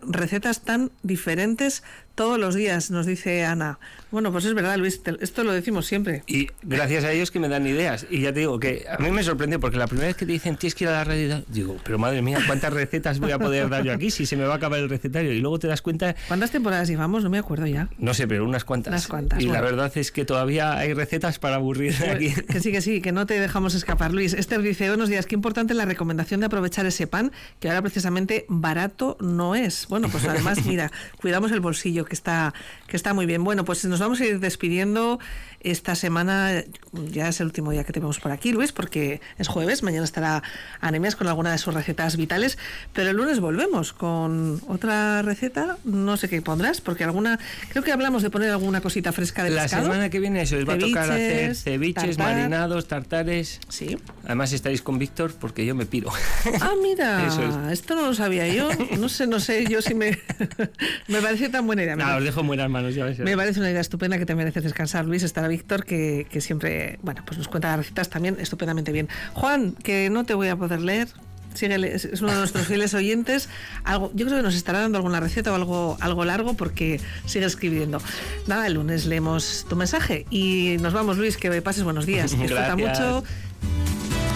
recetas tan diferentes todos los días, nos dice Ana. Bueno, pues es verdad, Luis, esto lo decimos siempre. Y gracias a ellos que me dan ideas. Y ya te digo que a mí me sorprende porque la primera vez que te dicen tienes que ir a la radio, digo, pero madre mía, ¿cuántas recetas voy a poder dar yo aquí si se me va a acabar el recetario? Y luego te das cuenta... ¿Cuántas temporadas llevamos? No me acuerdo ya. No sé, pero unas cuantas. Unas cuantas. Y bueno, la verdad es que todavía hay recetas para aburrir aquí. Que sí, que no te dejamos escapar, Luis. Esther dice, buenos días, qué importante la recomendación de aprovechar ese pan, que ahora precisamente barato no es. Bueno, pues además, mira, cuidamos el bolsillo, que está muy bien. Bueno, pues nos vamos a ir despidiendo esta semana. Ya es el último día que tenemos por aquí, Luis, porque es jueves. Mañana estará Anemias con alguna de sus recetas vitales, pero el lunes volvemos con otra receta. No sé qué pondrás, porque creo que hablamos de poner alguna cosita fresca de pescado. La semana que viene eso, os va a tocar hacer ceviches, marinados, tartares. Sí. Además estaréis con Víctor porque yo me piro. Ah, mira, esto no lo sabía yo. No sé yo si me parece tan buena idea. No, os dejo en buenas manos, ya ves. Me parece una idea estupenda, que te mereces descansar, Luis. Estará Víctor, que siempre, bueno, pues nos cuenta las recetas también estupendamente bien. Juan, que no te voy a poder leer. Síguele, es uno de nuestros fieles oyentes. Yo creo que nos estará dando alguna receta o algo largo, porque sigue escribiendo. Nada, el lunes leemos tu mensaje y nos vamos, Luis, que pases buenos días. Disfruta mucho.